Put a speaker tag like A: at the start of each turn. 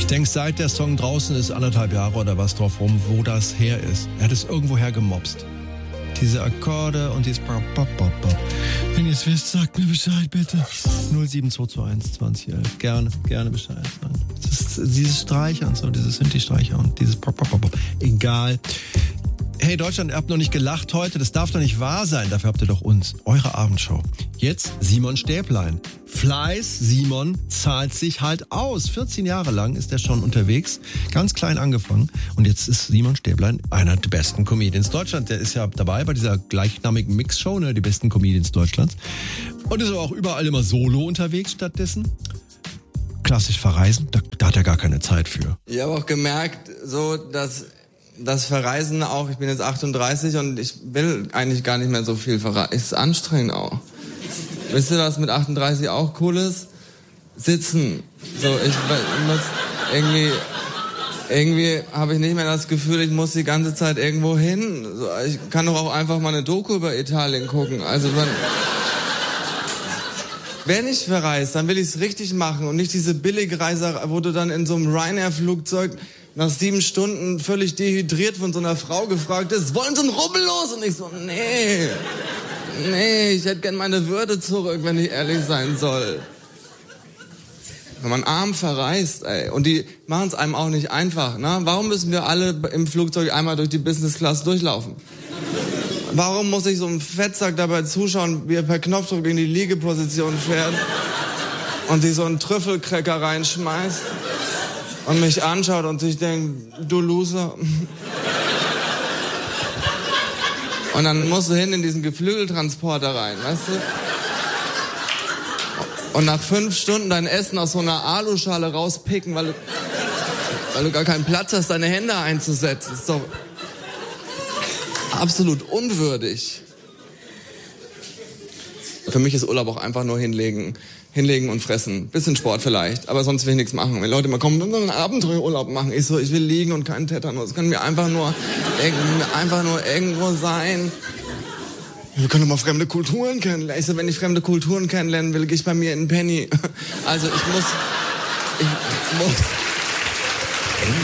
A: Ich denke, seit der Song draußen ist, 1,5 Jahre oder was drauf rum, wo das her ist. Er hat es irgendwoher gemobst. Diese Akkorde und dieses Wenn ihr es wisst, sagt mir Bescheid, bitte. 07221 2011. Gerne Bescheid sagen. Das ist dieses Streicher und so, dieses Synthi-Streicher und dieses Egal. Hey Deutschland, ihr habt noch nicht gelacht heute. Das darf doch nicht wahr sein. Dafür habt ihr doch uns. Eure Abendshow. Jetzt Simon Stäblein. Fleiß, Simon, zahlt sich halt aus. 14 Jahre lang ist er schon unterwegs. Ganz klein angefangen. Und jetzt ist Simon Stäblein einer der besten Comedians Deutschlands. Der ist ja dabei bei dieser gleichnamigen Mixshow, ne, die besten Comedians Deutschlands. Und ist aber auch überall immer solo unterwegs stattdessen. Klassisch verreisen, da hat er gar keine Zeit für.
B: Ich habe auch gemerkt, so, dass das Verreisen auch, ich bin jetzt 38 und ich will eigentlich gar nicht mehr so viel verreisen. Ist anstrengend auch. Wisst ihr, was mit 38 auch cool ist? Sitzen. So, ich muss irgendwie habe ich nicht mehr das Gefühl, ich muss die ganze Zeit irgendwo hin. So, ich kann doch auch einfach mal eine Doku über Italien gucken. Also wenn ich verreise, dann will ich es richtig machen und nicht diese Billigreiser, wo du dann in so einem Ryanair-Flugzeug nach 7 Stunden völlig dehydriert von so einer Frau gefragt ist, wollen Sie einen Rubbel los? Und ich so, nee, ich hätte gern meine Würde zurück, wenn ich ehrlich sein soll. Wenn man arm verreist, ey, und die machen es einem auch nicht einfach, ne? Warum müssen wir alle im Flugzeug einmal durch die Business Class durchlaufen? Warum muss ich so einem Fettsack dabei zuschauen, wie er per Knopfdruck in die Liegeposition fährt und sich so einen Trüffelcracker reinschmeißt und mich anschaut und sich denkt, du Loser. Und dann musst du hin in diesen Geflügeltransporter rein, weißt du? Und nach 5 Stunden dein Essen aus so einer Aluschale rauspicken, weil du gar keinen Platz hast, deine Hände einzusetzen. Das ist doch absolut unwürdig. Für mich ist Urlaub auch einfach nur hinlegen und fressen. Bisschen Sport vielleicht, aber sonst will ich nichts machen. Wenn Leute mal kommen, dann sollen wir einen Abenteuerurlaub machen. Ich so, ich will liegen und keinen Tetanus. Können wir einfach nur irgendwo sein. Wir können mal fremde Kulturen kennenlernen. Ich so, wenn ich fremde Kulturen kennenlernen will, gehe ich bei mir in den Penny. Also ich muss